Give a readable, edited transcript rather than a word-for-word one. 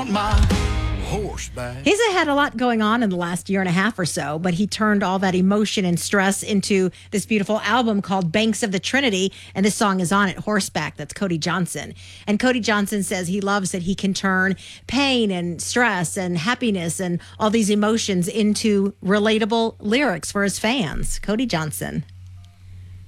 on my horseback. He's had a lot going on in the last year and a half or so, but he turned all that emotion and stress into this beautiful album called Banks of the Trinity, and this song is on it, Horseback. That's Cody Johnson. And Cody Johnson says he loves that he can turn pain and stress and happiness and all these emotions into relatable lyrics for his fans. Cody Johnson.